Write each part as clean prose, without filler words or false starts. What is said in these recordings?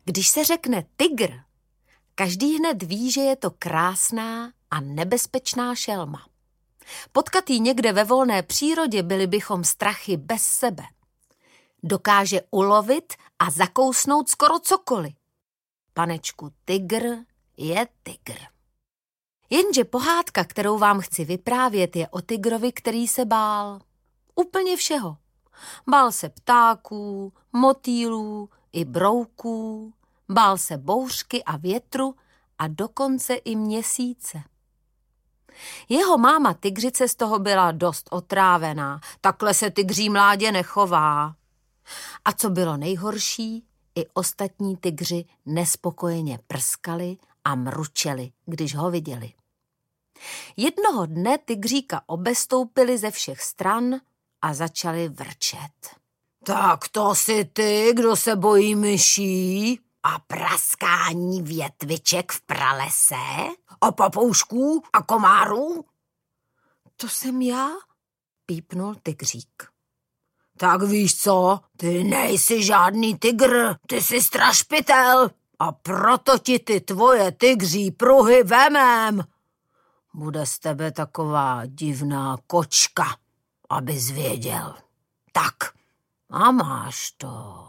Když se řekne tygr, každý hned ví, že je to krásná a nebezpečná šelma. Potkat jí někde ve volné přírodě byli bychom strachy bez sebe. Dokáže ulovit a zakousnout skoro cokoliv. Panečku, tygr je tygr. Jenže pohádka, kterou vám chci vyprávět, je o tygrovi, který se bál. Úplně všeho. Bál se ptáků, motýlů i brouků, bál se bouřky a větru a dokonce i měsíce. Jeho máma tygřice z toho byla dost otrávená, takhle se tygří mládě nechová. A co bylo nejhorší, i ostatní tygři nespokojeně prskali a mručeli, když ho viděli. Jednoho dne tygříka obestoupili ze všech stran a začali vrčet. Tak to jsi ty, kdo se bojí myší a praskání větviček v pralese a papoušků a komárů? To jsem já, pípnul tygřík. Tak víš co, ty nejsi žádný tygr, ty jsi strašpitel a proto ti ty tvoje tygří pruhy vemem. Bude z tebe taková divná kočka, abys věděl. Tak, a máš to.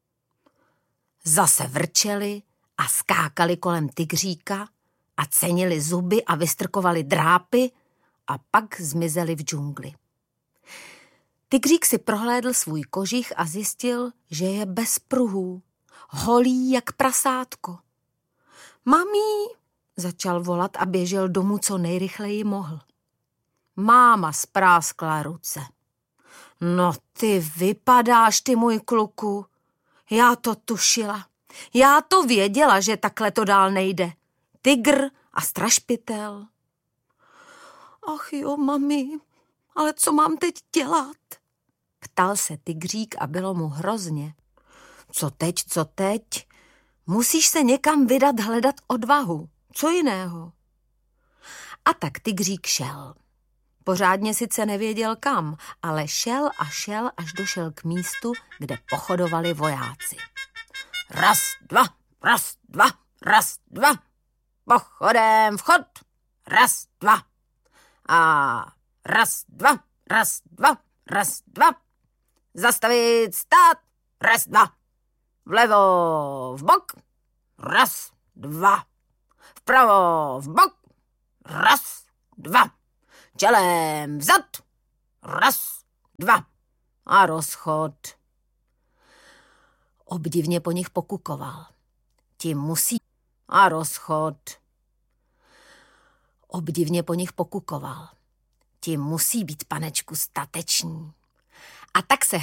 Zase vrčeli a skákali kolem tygříka a cenili zuby a vystrkovali drápy a pak zmizeli v džungli. Tygřík si prohlédl svůj kožich a zjistil, že je bez pruhů, holý jak prasátko. Mami, začal volat a běžel domů, co nejrychleji mohl. Máma spráskla ruce. No ty vypadáš, ty můj kluku. Já to tušila. Já to věděla, že takhle to dál nejde. Tygr a strašpitel. Ach jo, mami, ale co mám teď dělat? Ptal se tygřík a bylo mu hrozně. Co teď? Musíš se někam vydat hledat odvahu. Co jiného? A tak tygřík šel. Pořádně sice nevěděl kam, ale šel, až došel k místu, kde pochodovali vojáci. Raz, dva, pochodem vchod, raz, dva. A raz, dva, zastavit, stát, raz, dva. Vlevo, vbok, raz, dva. Vpravo, vbok, raz, dva. Čelem vzad, raz, dva. A rozchod. Obdivně po nich pokukoval. Ti musí... A rozchod. Obdivně po nich pokukoval. Ti musí být, panečku, stateční. A tak se